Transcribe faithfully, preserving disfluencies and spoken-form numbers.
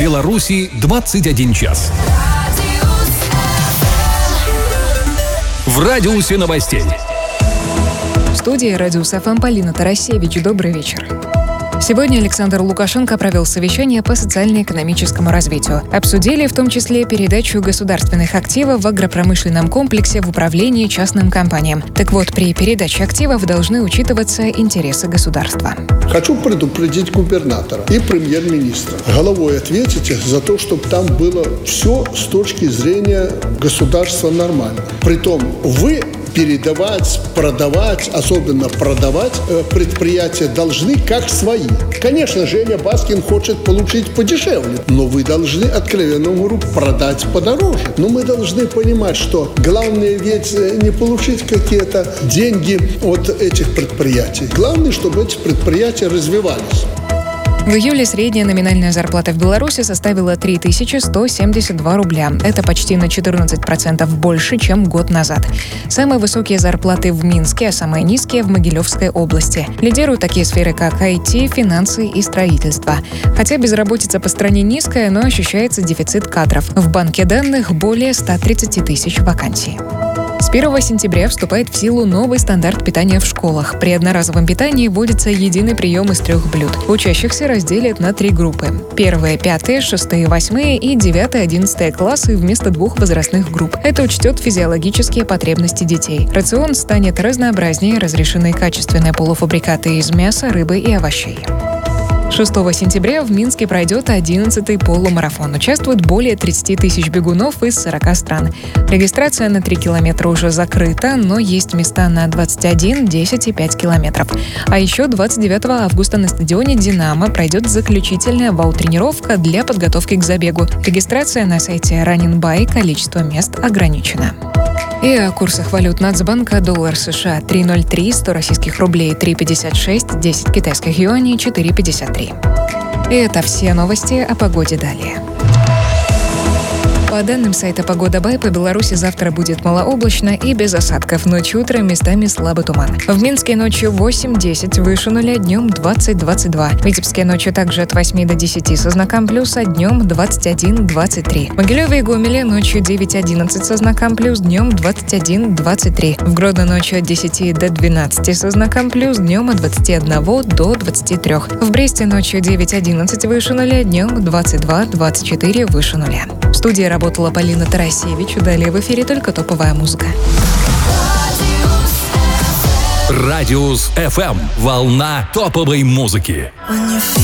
Беларуси двадцать один час. В радиусе новостей. В студии «Радиус эф эм» Полина Тарасевич. Добрый вечер. Сегодня Александр Лукашенко провел совещание по социально-экономическому развитию. Обсудили в том числе передачу государственных активов в агропромышленном комплексе в управление частным компаниям. Так вот, при передаче активов должны учитываться интересы государства. Хочу предупредить губернатора и премьер-министра. Головой ответите за то, чтобы там было все с точки зрения государства нормально. Притом вы передавать, продавать, особенно продавать э, предприятия должны как свои. Конечно, Женя Баскин хочет получить подешевле, но вы должны, откровенно говоря, продать подороже. Но мы должны понимать, что главное ведь не получить какие-то деньги от этих предприятий. Главное, чтобы эти предприятия развивались. В июле средняя номинальная зарплата в Беларуси составила три тысячи сто семьдесят два рубля. Это почти на четырнадцать процентов больше, чем год назад. Самые высокие зарплаты в Минске, а самые низкие в Могилевской области. Лидируют такие сферы, как ай ти, финансы и строительство. Хотя безработица по стране низкая, но ощущается дефицит кадров. В банке данных более ста тридцати тысяч вакансий. С первого сентября вступает в силу новый стандарт питания в школах. При одноразовом питании вводится единый прием из трех блюд. Учащихся разделят на три группы. Первые, пятые, шестые, восьмые и девятые, одиннадцатые классы вместо двух возрастных групп. Это учтет физиологические потребности детей. Рацион станет разнообразнее, разрешены качественные полуфабрикаты из мяса, рыбы и овощей. шестого сентября в Минске пройдет одиннадцатый полумарафон. Участвуют более тридцати тысяч бегунов из сорока стран. Регистрация на три километра уже закрыта, но есть места на двадцать один, десять и пять километров. А еще двадцать девятого августа на стадионе «Динамо» пройдет заключительная вау-тренировка для подготовки к забегу. Регистрация на сайте Running.by, количество мест ограничено. И о курсах валют Нацбанка: доллар США три ноль три, сто российских рублей три пятьдесят шесть, десять китайских юаней четыре пятьдесят три. И это все новости. О погоде далее. По данным сайта «Погода Бай», по Беларуси завтра будет малооблачно и без осадков. Ночью, утром местами слабый туман. В Минске ночью восемь-десять, выше нуля, днем двадцать-двадцать два. В Витебске ночью также от восьми до десяти со знаком плюс, а днем двадцать один-двадцать три. В Могилеве и Гомеле ночью девять-одиннадцать со знаком плюс, днем двадцать один-двадцать три. В Гродно ночью от десяти до двенадцати со знаком плюс, днем от двадцати одного до двадцати трёх. В Бресте ночью девять-одиннадцать выше нуля, днем двадцать два-двадцать четыре выше нуля. В студии работала Полина Тарасевич. Далее в эфире только топовая музыка. Радиус эф эм. Волна топовой музыки.